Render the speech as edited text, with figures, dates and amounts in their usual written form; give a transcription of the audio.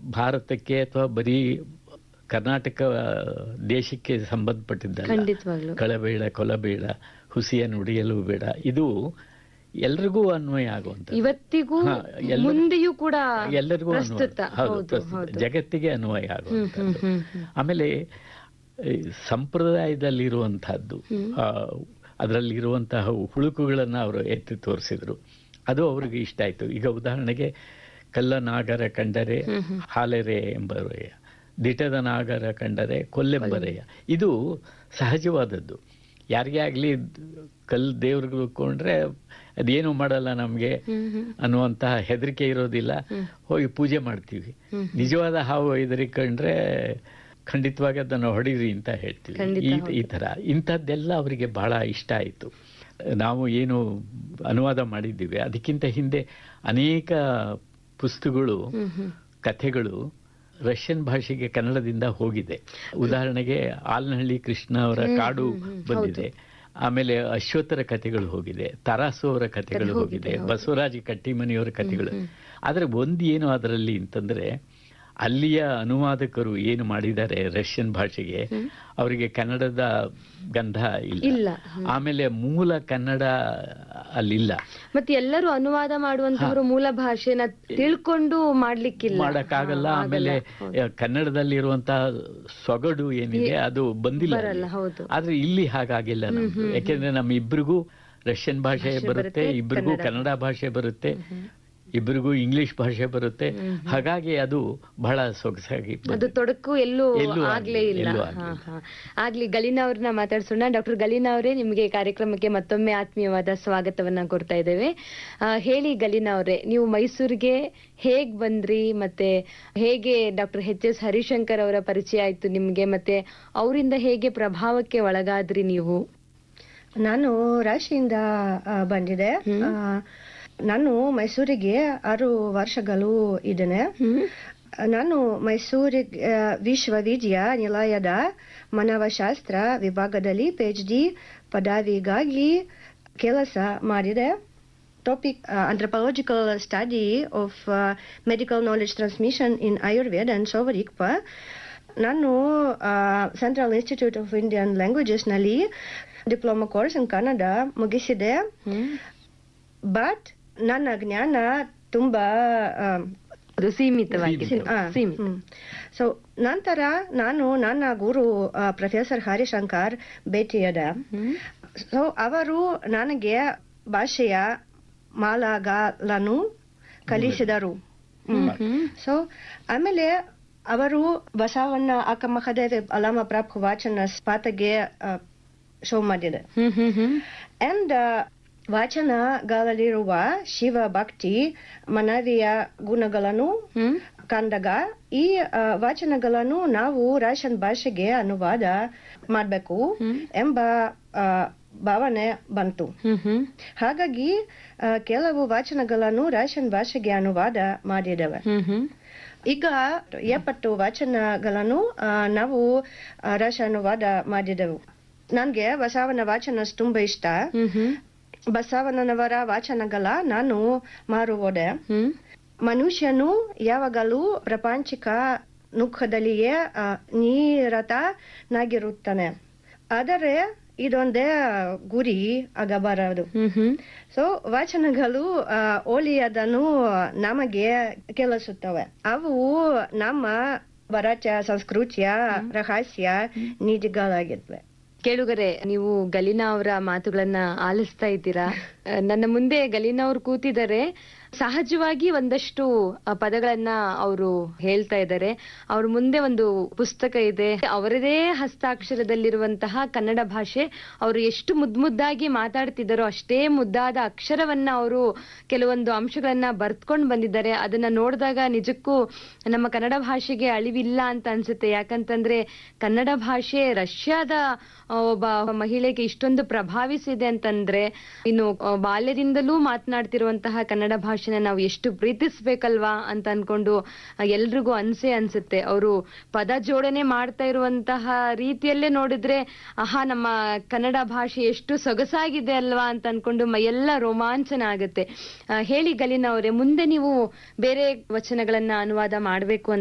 ಭಾರತಕ್ಕೆ ಅಥವಾ ಬರೀ ಕರ್ನಾಟಕ ದೇಶಕ್ಕೆ ಸಂಬಂಧಪಟ್ಟಿದ್ದಲ್ಲ. ಕಳಬೇಡ ಕೊಲಬೇಡ ಹುಸಿಯ ನುಡಿಯಲು ಬೇಡ, ಇದು ಎಲ್ರಿಗೂ ಅನ್ವಯ ಆಗುವಂತ, ಇವತ್ತಿಗೂ ಮುಂದೆಯೂ ಕೂಡ ಎಲ್ಲರಿಗೂ ಜಗತ್ತಿಗೆ ಅನ್ವಯ ಆಗುವಂಥದ್ದು. ಆಮೇಲೆ ಸಂಪ್ರದಾಯದಲ್ಲಿರುವಂತಹದ್ದು, ಅದರಲ್ಲಿರುವಂತಹ ಹುಳುಕುಗಳನ್ನು ಅವರು ಎತ್ತಿ ತೋರಿಸಿದ್ರು. ಅದು ಅವ್ರಿಗೆ ಇಷ್ಟ ಆಯ್ತು. ಈಗ ಉದಾಹರಣೆಗೆ ಕಲ್ಲ ನಾಗರ ಕಂಡರೆ ಹಾಲೆರೆ ಎಂಬರೆಯ, ದಿಟದ ನಾಗರ ಕಂಡರೆ ಕೊಲ್ಲೆಂಬರೆಯ. ಇದು ಸಹಜವಾದದ್ದು. ಯಾರಿಗೇ ಆಗಲಿ ಕಲ್ಲು ದೇವ್ರಿಗೆ ಕೊಂಡ್ರೆ ಅದೇನು ಮಾಡಲ್ಲ ನಮಗೆ ಅನ್ನುವಂತಹ ಹೆದರಿಕೆ ಇರೋದಿಲ್ಲ, ಹೋಗಿ ಪೂಜೆ ಮಾಡ್ತೀವಿ. ನಿಜವಾದ ಹಾವು ಹೆದರಿಕೊಂಡ್ರೆ ಖಂಡಿತವಾಗಿ ಅದನ್ನು ಹೊಡೀರಿ ಅಂತ ಹೇಳ್ತೀವಿ. ಈ ಥರ ಇಂಥದ್ದೆಲ್ಲ ಅವರಿಗೆ ಬಹಳ ಇಷ್ಟ ಆಯಿತು. ನಾವು ಏನು ಅನುವಾದ ಮಾಡಿದ್ದೀವಿ ಅದಕ್ಕಿಂತ ಹಿಂದೆ ಅನೇಕ ಪುಸ್ತಕಗಳು, ಕಥೆಗಳು ರಷ್ಯನ್ ಭಾಷೆಗೆ ಕನ್ನಡದಿಂದ ಹೋಗಿದೆ. ಉದಾಹರಣೆಗೆ ಆಲ್ನಹಳ್ಳಿ ಕೃಷ್ಣ ಅವರ ಕಾಡು ಬಂದಿದೆ, ಆಮೇಲೆ ಅಶ್ವತ್ಥರ ಕಥೆಗಳು ಹೋಗಿದೆ, ತರಾಸು ಅವರ ಕಥೆಗಳು ಹೋಗಿದೆ, ಬಸವರಾಜ ಕಟ್ಟಿಮನಿಯವರ ಕಥೆಗಳು. ಆದರೆ ಒಂದು ಏನು ಅದರಲ್ಲಿ ಅಂತಂದ್ರೆ, ಅಲ್ಲಿಯ ಅನುವಾದಕರು ಏನು ಮಾಡಿದ್ದಾರೆ ರಷ್ಯನ್ ಭಾಷೆಗೆ, ಅವರಿಗೆ ಕನ್ನಡದ ಗಂಧ ಇಲ್ಲ. ಆಮೇಲೆ ಮೂಲ ಕನ್ನಡ ಅಲ್ಲಿಲ್ಲ. ಮತ್ತೆ ಎಲ್ಲರೂ ಅನುವಾದ ಮಾಡುವಂತವರು ಮೂಲ ಭಾಷೆನ ತಿಳ್ಕೊಂಡು ಮಾಡಕ್ಕಾಗಲ್ಲ. ಆಮೇಲೆ ಕನ್ನಡದಲ್ಲಿರುವಂತಹ ಸೊಗಡು ಏನಿದೆ ಅದು ಬಂದಿಲ್ಲ. ಆದ್ರೆ ಇಲ್ಲಿ ಹಾಗಾಗಿಲ್ಲ ನಮ್ದು. ಯಾಕೆಂದ್ರೆ ನಮ್ಮ ಇಬ್ಬರಿಗೂ ರಷ್ಯನ್ ಭಾಷೆ ಬರುತ್ತೆ, ಇಬ್ಬರಿಗೂ ಕನ್ನಡ ಭಾಷೆ ಬರುತ್ತೆ, ಇಬ್ಬರಿಗೂ ಇಂಗ್ಲಿಷ್ ಭಾಷೆ ಬರುತ್ತೆ. ಹಾಗಾಗಿ ಅದು ಬಹಳ ಸೊಗಸಾಗಿ, ಅದು ತೊಡಕು ಎಲ್ಲೂ ಆಗ್ಲೇ ಇಲ್ಲ. ಆಗ್ಲಿ, ಗಲೀನಾ ಅವ್ರನ್ನ ಮಾತಾಡ್ಸೋಣ. ಡಾಕ್ಟರ್ ಗಲೀನಾ ಅವರೇ, ನಿಮಗೆ ಕಾರ್ಯಕ್ರಮಕ್ಕೆ ಮತ್ತೊಮ್ಮೆ ಆತ್ಮೀಯವಾದ ಸ್ವಾಗತವನ್ನ ಕೊಡ್ತಾ ಇದ್ದೇವೆ. ಹೇಳಿ ಗಲೀನಾ ಅವರೇ, ನೀವು ಮೈಸೂರಿಗೆ ಹೇಗ್ ಬಂದ್ರಿ, ಮತ್ತೆ ಹೇಗೆ ಡಾಕ್ಟರ್ ಎಚ್.ಎಸ್. ಹರಿಶಂಕರ್ ಅವರ ಪರಿಚಯ ಆಯ್ತು ನಿಮ್ಗೆ, ಮತ್ತೆ ಅವರಿಂದ ಹೇಗೆ ಪ್ರಭಾವಕ್ಕೆ ಒಳಗಾದ್ರಿ ನೀವು? ನಾನು ರಾಶಿಯಿಂದ ಬಂದಿದೆ. ನಾನು ಮೈಸೂರಿಗೆ 6 ವರ್ಷಗಳು ಇದ್ದೇನೆ. ನಾನು ಮೈಸೂರಿಗೆ ವಿಶ್ವವಿದ್ಯಾನಿಲಯದ ಮಾನವಶಾಸ್ತ್ರ ವಿಭಾಗದಲ್ಲಿ PhD ಪದವಿಗಾಗಿ ಕೆಲಸ ಮಾಡಿದೆ. Topic anthropological study of medical knowledge transmission in Ayurveda and Sovarikpa. ನಾನು central institute of Indian languages ನಲ್ಲಿ diploma course in Kannada ಮುಗಿಸಿದೆ. But ನನ್ನ ಜ್ಞಾನ ತುಂಬಾ ಸೀಮಿತವಾಗಿದೆ. ಸೊ ನಂತರ ನಾನು ನನ್ನ ಗುರು ಪ್ರೊಫೆಸರ್ ಹರಿಶಂಕರ್ ಭೇಟಿಯಾದೆ. ಸೊ ಅವರು ನನಗೆ ಭಾಷೆಯ ಮಾಲಾಗಳನ್ನು ಕಲಿಸಿದರು. ಸೊ ಆಮೇಲೆ ಅವರು ಬಸವಣ್ಣ ಅಕ್ಕ ಮಹಾದೇವಿ ಅಲಮ ಪ್ರಾಪ್ ವಾಚನ ಸ್ಪಾತಗೆ ಶೋ ಮಾಡಿದೆ. ಅಂಡ್ ವಾಚನಗಳಲ್ಲಿರುವ ಶಿವ ಭಕ್ತಿ ಮನವಿಯ ಗುಣಗಳನ್ನು ಕಂಡಾಗ ಈ ವಾಚನಗಳನ್ನು ನಾವು ರಷ್ಯನ್ ಭಾಷೆಗೆ ಅನುವಾದ ಮಾಡಬೇಕು ಎಂಬ ಭಾವನೆ ಬಂತು. ಹಾಗಾಗಿ ಕೆಲವು ವಾಚನಗಳನ್ನು ರಷ್ಯನ್ ಭಾಷೆಗೆ ಅನುವಾದ ಮಾಡಿದ್ದೇವೆ. ಈಗ 70 ವಾಚನಗಳನ್ನು ನಾವು ರಷ್ಯನ್ ಅನುವಾದ ಮಾಡಿದೆವು. ನನ್ಗೆ ಬಸವನ ವಾಚನ ತುಂಬಾ ಇಷ್ಟ. ಬಸವಣ್ಣನವರ ವಾಚನಗಳ ನಾನು ಮಾರುವುದೇ. ಮನುಷ್ಯನು ಯಾವಾಗಲೂ ಪ್ರಾಪಂಚಿಕ ನುಖದಲ್ಲಿಯೇ ನಿರತನಾಗಿರುತ್ತಾನೆ. ಆದರೆ ಇದೊಂದೇ ಗುರಿ ಆಗಬಾರದು. ಸೊ ವಾಚನಗಳು ಒಳ್ಳೆಯದನ್ನು ನಮಗೆ ಕೆಲಸುತ್ತವೆ. ಅವು ನಮ್ಮ ಭಾರತೀಯ ಸಂಸ್ಕೃತಿಯ ರಹಸ್ಯ ನಿಧಿಗಳಾಗಿದ್ವೆ. ಕೇಳುಗರೆ, ನೀವು ಗಲೀನಾ ಅವರ ಮಾತುಗಳನ್ನ ಆಲಿಸ್ತಾ ಇದ್ದೀರಾ. ನನ್ನ ಮುಂದೆ ಗಲೀನಾ ಅವರು ಕೂತಿದ್ದಾರೆ. ಸಹಜವಾಗಿ ಒಂದಷ್ಟು ಪದಗಳನ್ನ ಅವರು ಹೇಳ್ತಾ ಇದ್ದಾರೆ. ಅವ್ರ ಮುಂದೆ ಒಂದು ಪುಸ್ತಕ ಇದೆ, ಅವರದೇ ಹಸ್ತಾಕ್ಷರದಲ್ಲಿರುವಂತಹ ಕನ್ನಡ ಭಾಷೆ. ಅವರು ಎಷ್ಟು ಮುದ್ದಾಗಿ ಮಾತಾಡ್ತಿದ್ದಾರೋ ಅಷ್ಟೇ ಮುದ್ದಾದ ಅಕ್ಷರವನ್ನ ಅವರು ಕೆಲವೊಂದು ಅಂಶಗಳನ್ನ ಬರ್ತ್ಕೊಂಡು ಬಂದಿದ್ದಾರೆ. ಅದನ್ನ ನೋಡಿದಾಗ ನಿಜಕ್ಕೂ ನಮ್ಮ ಕನ್ನಡ ಭಾಷೆಗೆ ಅಳಿವಿಲ್ಲ ಅಂತ ಅನ್ಸುತ್ತೆ. ಯಾಕಂತಂದ್ರೆ ಕನ್ನಡ ಭಾಷೆ ರಷ್ಯಾದ ಒಬ್ಬ ಮಹಿಳೆಗೆ ಇಷ್ಟೊಂದು ಪ್ರಭಾವಿಸಿದೆ ಅಂತಂದ್ರೆ, ಇನ್ನು ಬಾಲ್ಯದಿಂದಲೂ ಮಾತನಾಡ್ತಿರುವಂತಹ ಕನ್ನಡ ಭಾಷೆನ ನಾವು ಎಷ್ಟು ಪ್ರೀತಿಸ್ಬೇಕಲ್ವಾ ಅಂತ ಅನ್ಕೊಂಡು ಎಲ್ರಿಗೂ ಅನ್ಸುತ್ತೆ. ಅವರು ಪದ ಜೋಡಣೆ ಮಾಡ್ತಾ ಇರುವಂತಹ ರೀತಿಯಲ್ಲೇ ನೋಡಿದ್ರೆ ಆಹಾ, ನಮ್ಮ ಕನ್ನಡ ಭಾಷೆ ಎಷ್ಟು ಸೊಗಸಾಗಿದೆ ಅಲ್ವಾ ಅಂತ ಅನ್ಕೊಂಡು ಎಲ್ಲ ರೋಮಾಂಚನ ಆಗುತ್ತೆ. ಹೇಳಿ ಗಲೀನಾ ಅವರೇ, ಮುಂದೆ ನೀವು ಬೇರೆ ವಚನಗಳನ್ನ ಅನುವಾದ ಮಾಡ್ಬೇಕು ಅಂತ